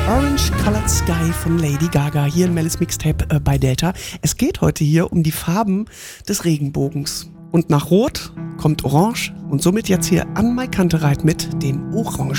Orange Colored Sky von Lady Gaga hier in Mellis Mixtape bei Delta. Es geht heute hier um die Farben des Regenbogens. Und nach Rot kommt Orange und somit jetzt hier an Mike Kantereit mit dem Orangen.